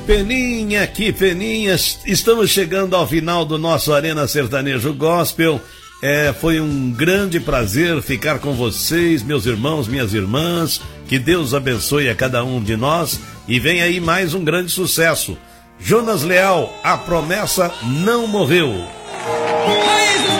Peninha, que peninha, estamos chegando ao final do nosso Arena Sertanejo Gospel. Foi um grande prazer ficar com vocês, meus irmãos, minhas irmãs. Que Deus abençoe a cada um de nós. E vem aí mais um grande sucesso. Jonas Leal, A Promessa Não Morreu.